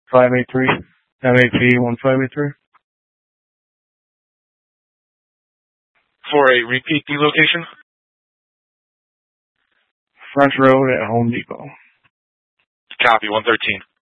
583, MAP 1583. For a repeat D location? French Road at Home Depot. Copy, 113.